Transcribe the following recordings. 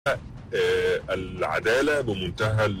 العدالة، بمنتهى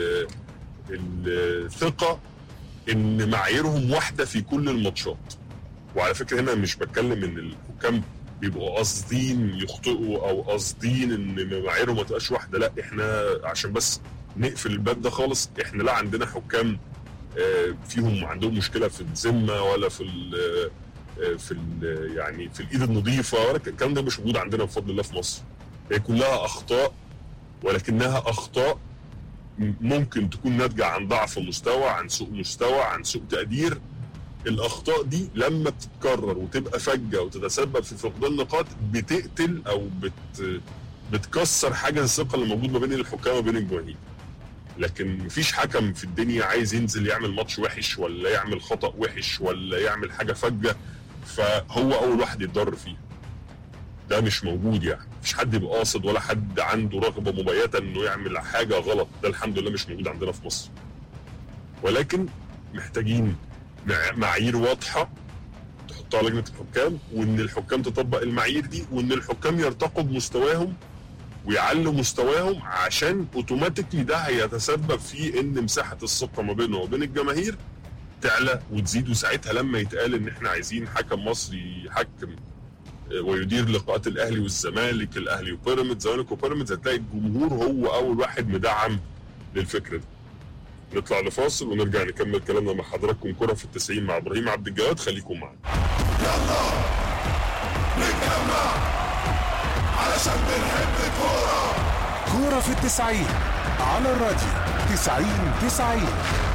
الثقة ان معاييرهم واحدة في كل الماتشات. وعلى فكرة هنا مش بتكلم ان الحكام بيبقوا قاصدين يخطئوا او قاصدين ان معاييرهم ما تبقاش واحدة، لا احنا عشان بس نقفل الباب ده خالص، احنا لا عندنا حكام فيهم عندهم مشكلة في الذمة ولا في يعني في الايد النظيفة، ولا الكلام ده مش موجود عندنا بفضل الله في مصر. هي كلها اخطاء، ولكنها اخطاء ممكن تكون ناتجة عن ضعف مستوى، عن سوء مستوى، عن سوء تقدير. الاخطاء دي لما بتتكرر وتبقى فجة وتتسبب في فقدان نقاط بتقتل او بتكسر حاجة الثقة اللي موجود ما بين الحكام وبين الجماهير. لكن مفيش حكم في الدنيا عايز ينزل يعمل ماتش وحش ولا يعمل خطأ وحش ولا يعمل حاجة فجة فهو اول واحد يتضرر فيها. ده مش موجود، يعني مفيش حد يبقى قاصد ولا حد عنده رغبة مبيتة انه يعمل حاجة غلط. ده الحمد لله مش موجود عندنا في مصر. ولكن محتاجين معايير واضحة تحطها لجنة الحكام، وان الحكام تطبق المعايير دي، وان الحكام يرتقوا بمستواهم ويعلوا مستواهم، عشان اوتوماتيكلي ده هيتسبب في ان مساحة الثقة ما بينه وبين الجماهير تعلى وتزيد. وساعتها لما يتقال ان احنا عايزين حكم مصري يحكم ويدير لقاءات الاهلي والزمالك، الاهلي وبيراميدز، الزمالك وبيراميدز، هتلاقي الجمهور هو اول واحد مدعم للفكره دي. نطلع لفاصل ونرجع نكمل كلامنا مع حضراتكم. كرة في ال90 مع ابراهيم عبد الجواد، خليكم معانا. يلا نتجمع علشان بنحب الكورة. كورة في ال90 على الراديو 90-90.